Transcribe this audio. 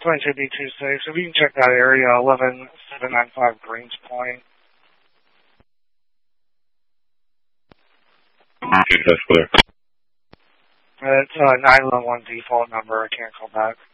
22B26. If you can check that area, 11795 Greens Point. Okay, that's clear. It's a 911 default number. I can't call back.